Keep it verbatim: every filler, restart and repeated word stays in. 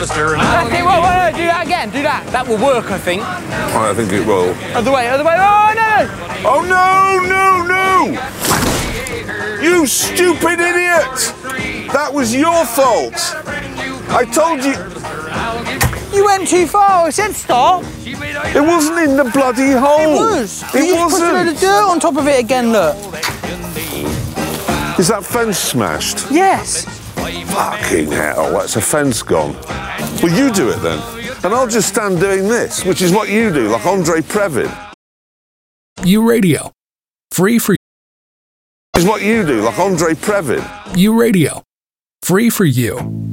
That's it, whoa, whoa, do that again, do that. That will work, I think. I think it will. Other way, other way, oh no! Oh no, no, no! You stupid idiot! That was your fault! I told you... You went too far, I said stop. It wasn't in the bloody hole. It was. It you wasn't. Just put a load of dirt on top of it again, look. Is that fence smashed? Yes. Fucking hell, that's a fence gone. Well, you do it then. And I'll just stand doing this, which is what you do, like Andre Previn. U Radio. Free for Is what you do, like Andre Previn. U Radio. Free for you.